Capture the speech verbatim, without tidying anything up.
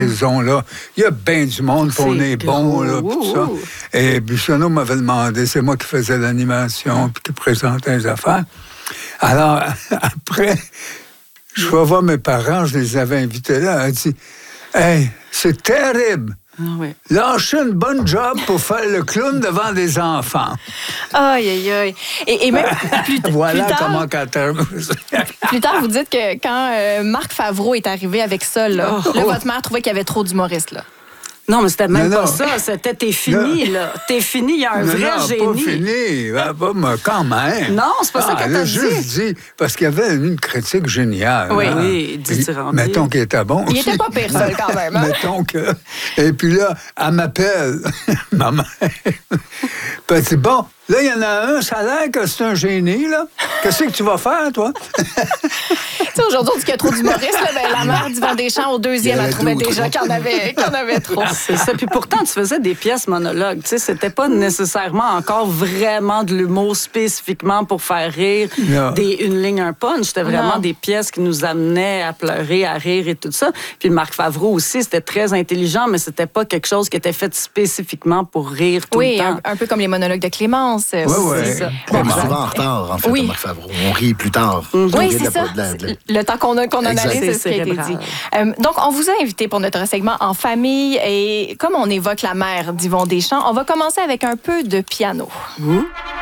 maison-là. Il y a bien du monde, puis on est bon, là, puis tout ça. Et Buissonneau m'avait demandé, c'est moi qui faisais l'animation, puis qui présentais les affaires. Alors, après, je vais voir mes parents, je les avais invités là, elle dit, « Hey, c'est terrible! Ah oui. Lâchez une bonne job pour faire le clown devant des enfants. » Aïe, aïe, aïe. Et, et même plus, voilà plus tard... comment quand Plus tard, vous dites que quand euh, Marc Favreau est arrivé avec ça, là, oh, là oh. votre mère trouvait qu'il y avait trop d'humoristes, là. Non, mais c'était même non, pas non. ça. C'était t'es fini, non. là. T'es fini, il y a un non, vrai non, génie. pas fini. Ah, bah, mais quand même. Non, c'est pas ah, ça qu'elle t'a dit. juste dit, parce qu'il y avait une critique géniale. Oui, hein. oui, dithyrambique. Mettons qu'il était bon. Il était pas pire, ça, quand même. Hein? Mettons que... Et puis là, elle m'appelle, ma mère. Puis elle dit, bon, là, il y en a un, ça a l'air que c'est un génie, là. Qu'est-ce que tu vas faire, toi? Tu sais, aujourd'hui, on dit qu'il y a trop d'humoristes, là, ben, la mère d'Yvan Deschamps, au deuxième, elle trouvait déjà qu'il y en avait, qu'il y en avait trop. C'est ça. Puis pourtant, tu faisais des pièces monologues. Tu sais, c'était pas nécessairement encore vraiment de l'humour spécifiquement pour faire rire, yeah. des, une ligne, un punch. C'était vraiment non. des pièces qui nous amenaient à pleurer, à rire et tout ça. Puis Marc Favreau aussi, c'était très intelligent, mais c'était pas quelque chose qui était fait spécifiquement pour rire tout oui, le temps. Oui, un, un peu comme les monologues de Clémence. Oui, oui. C'est ça. Bon, ben, souvent en retard, en fait, oui. Marc Favreau. On rit plus tard. Mm-hmm. Oui, c'est ça. De la, de la... Le temps qu'on a, qu'on analyse, c'est ce qui a été dit. Euh, donc, on vous a invité pour notre segment En famille. Et comme on évoque la mère d'Yvon Deschamps, on va commencer avec un peu de piano. Mmh.